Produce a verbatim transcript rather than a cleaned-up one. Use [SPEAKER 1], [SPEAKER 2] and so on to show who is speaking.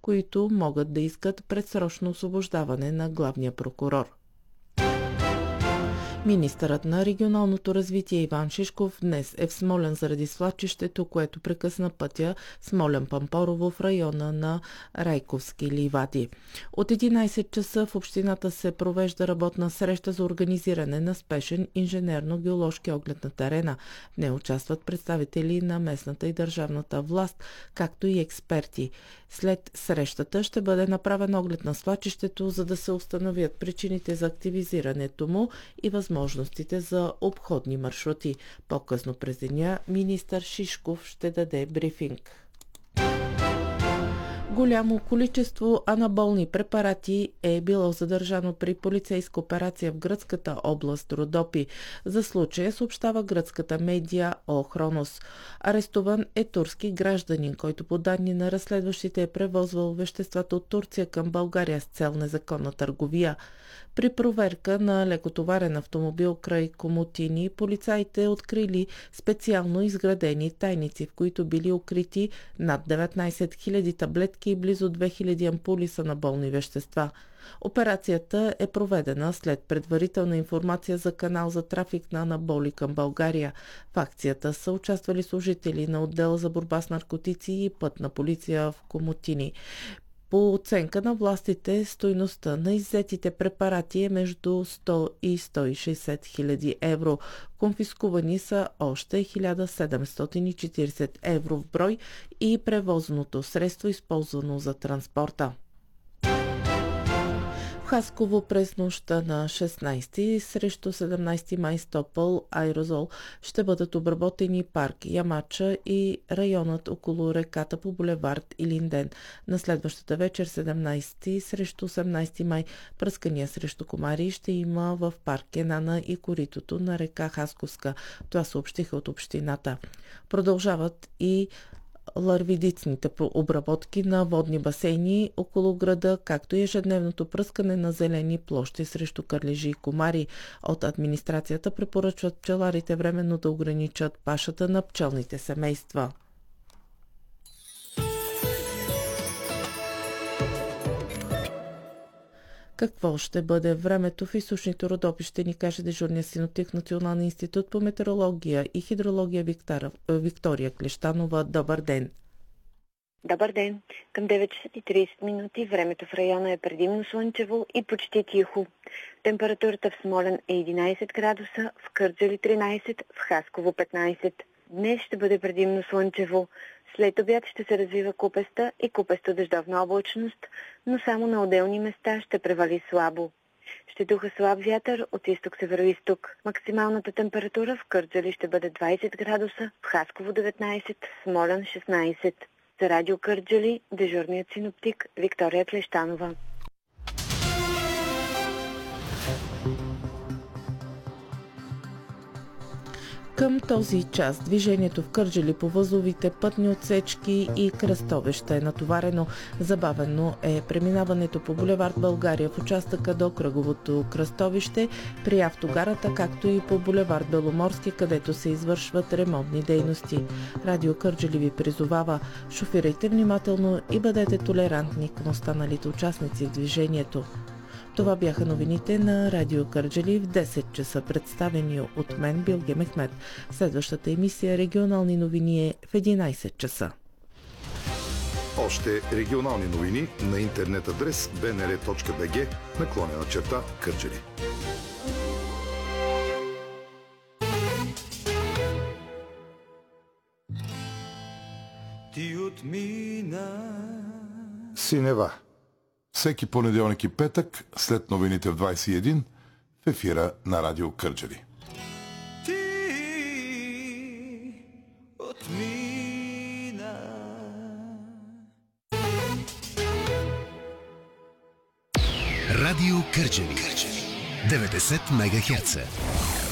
[SPEAKER 1] които могат да искат предсрочно освобождаване на главния прокурор. Министърът на регионалното развитие Иван Шишков днес е в Смолян заради свлачището, което прекъсна пътя Смолян-Пампорово в района на Райковски ливади. От единайсет часа в общината се провежда работна среща за организиране на спешен инженерно-геоложки оглед на терена. В нея участват представители на местната и държавната власт, както и експерти. След срещата ще бъде направен оглед на свлачището, за да се установят причините за активизирането му и възможностите за обходни маршрути. По-късно през деня министър Шишков ще даде брифинг. Голямо количество анаболни препарати е било задържано при полицейска операция в гръцката област Родопи. За случая съобщава гръцката медия Охронос. Арестуван е турски гражданин, който по данни на разследващите е превозвал веществата от Турция към България с цел незаконна търговия. При проверка на лекотоварен автомобил край Комотини, полицаите открили специално изградени тайници, в които били укрити над деветнайсет хиляди таблетки и близо две хиляди ампули с анаболни вещества. Операцията е проведена след предварителна информация за канал за трафик на анаболи към България. В акцията са участвали служители на отдела за борба с наркотици и пътна полиция в Комотини. По оценка на властите, стойността на иззетите препарати е между сто и сто и шейсет хиляди евро. Конфискувани са още хиляда седемстотин и четирийсет евро в брой и превозното средство, използвано за транспорта. В Хасково през нощта на шестнайсети срещу седемнайсети май с топъл аерозол ще бъдат обработени парк Ямача и районът около реката по булевард Илинден. На следващата вечер седемнайсети срещу осемнайсети май пръскания срещу комари ще има в парк Енана и коритото на река Хасковска. Това съобщиха от общината. Продължават и ларвидицните обработки на водни басейни около града, както и ежедневното пръскане на зелени площи срещу кърлежи и комари. От администрацията препоръчват пчеларите временно да ограничат пашата на пчелните семейства. Какво ще бъде времето в източните Родопи, ще ни каже дежурния синоптик в Националния институт по метеорология и хидрология Виктора, Виктория Клещанова. Добър ден!
[SPEAKER 2] Добър ден! Към девет часа и трийсет минути времето в района е предимно слънчево и почти тихо. Температурата в Смолян е единайсет градуса, в Кърджали тринайсет, в Хасково петнайсет. Днес ще бъде предимно слънчево. След обяд ще се развива купеста и купесто дъждовна облачност, но само на отделни места ще превали слабо. Ще духа слаб вятър от изток-североизток. Максималната температура в Кърджали ще бъде двайсет градуса, в Хасково деветнайсет, в Смолян шестнайсет. За радио Кърджали, дежурният синоптик Виктория Клещанова.
[SPEAKER 1] Към този час движението в Кърджали по възловите пътни отсечки и кръстовища е натоварено. Забавено е преминаването по булевард България в участъка до кръговото кръстовище при автогарата, както и по булевард Беломорски, където се извършват ремонтни дейности. Радио Кърджали ви призовава: шофирайте внимателно и бъдете толерантни към останалите участници в движението. Това бяха новините на Радио Кърджали в десет часа, представени от мен Билге Мехмед. Следващата емисия регионални новини е в единайсет часа.
[SPEAKER 3] Още регионални новини на интернет адрес би ен ар точка би джи наклонена черта Кърджали.
[SPEAKER 4] Ти отмина.
[SPEAKER 3] Синева. Всеки понеделник и петък, след новините в двайсет и един, в ефира на Радио Кърджали.
[SPEAKER 4] Ти отмина.
[SPEAKER 5] Радио Кърджали. деветдесет мегахерца.